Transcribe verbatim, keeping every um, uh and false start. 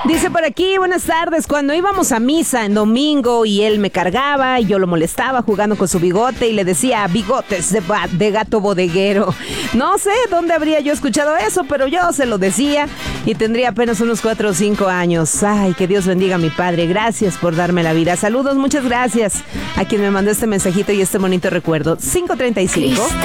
Dice por aquí, buenas tardes, cuando íbamos a misa en domingo y él me cargaba y yo lo molestaba jugando con su bigote y le decía bigotes de, ba- de gato bodeguero. No sé dónde habría yo escuchado eso, pero yo se lo decía y tendría apenas unos cuatro o cinco años. Ay, que Dios bendiga a mi padre, gracias por darme la vida. Saludos, muchas gracias a quien me mandó este mensajito y este bonito recuerdo. cinco treinta y cinco